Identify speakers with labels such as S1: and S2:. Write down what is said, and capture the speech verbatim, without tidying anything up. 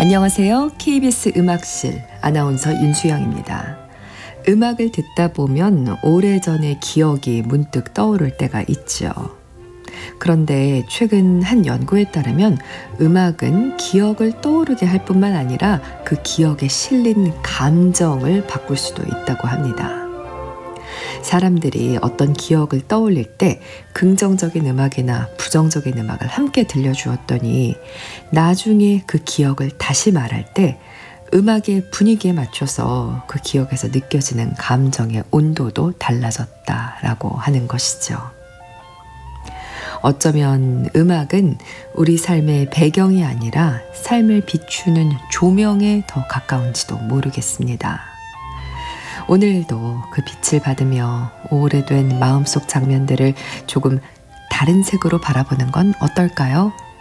S1: 안녕하세요. 케이비에스 음악실 아나운서 윤수영입니다. 음악을 듣다 보면 오래전의 기억이 문득 떠오를 때가 있죠. 그런데 최근 한 연구에 따르면 음악은 기억을 떠오르게 할 뿐만 아니라 그 기억에 실린 감정을 바꿀 수도 있다고 합니다. 사람들이 어떤 기억을 떠올릴 때 긍정적인 음악이나 부정적인 음악을 함께 들려주었더니 나중에 그 기억을 다시 말할 때 음악의 분위기에 맞춰서 그 기억에서 느껴지는 감정의 온도도 달라졌다라고 하는 것이죠. 어쩌면 음악은 우리 삶의 배경이 아니라 삶을 비추는 조명에 더 가까운지도 모르겠습니다. 오늘도 그 빛을 받으며 오래된 마음속 장면들을 조금 다른 색으로 바라보는 건 어떨까요?